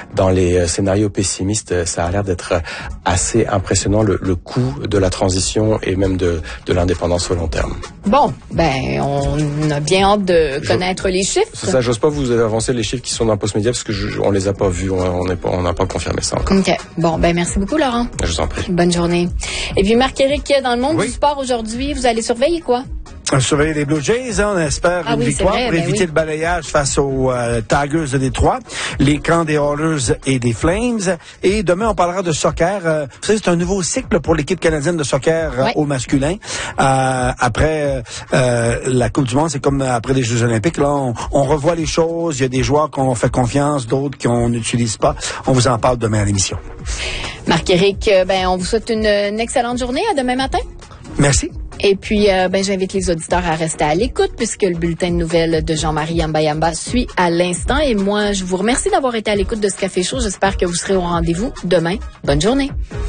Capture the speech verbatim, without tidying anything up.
dans les euh, scénarios pessimistes, euh, ça a l'air d'être assez impressionnant, le, le coût de la transition et même de, de l'indépendance au long terme. Bon, ben, on a bien hâte de connaître je, les chiffres. C'est ça, j'ose pas vous avancer les chiffres qui sont dans Postmédia parce que je, on les a pas vus, on n'a pas, on n'a pas confirmé ça encore. OK. Bon, ben, merci beaucoup, Laurent. Je vous en prie. Bonne journée. Et puis, Marc-Éric, dans le monde oui. du sport aujourd'hui, vous allez surveiller quoi? Surveiller les Blue Jays, hein, on espère ah une oui, victoire vrai, pour ben éviter oui. le balayage face aux euh, Tigers de Détroit, les camps des Oilers et des Flames. Et demain, on parlera de soccer. Euh, vous savez, c'est un nouveau cycle pour l'équipe canadienne de soccer euh, ouais. au masculin. Euh, après euh, la Coupe du Monde, c'est comme après les Jeux Olympiques. Là, on, on revoit les choses. Il y a des joueurs qu'on fait confiance, d'autres qu'on n'utilise pas. On vous en parle demain à l'émission. Marc-Éric, ben, on vous souhaite une, une excellente journée. À demain matin. Merci. Et puis, euh, ben, j'invite les auditeurs à rester à l'écoute puisque le bulletin de nouvelles de Jean-Marie Yamba-Yamba suit à l'instant. Et moi, je vous remercie d'avoir été à l'écoute de ce Café Chaud. J'espère que vous serez au rendez-vous demain. Bonne journée.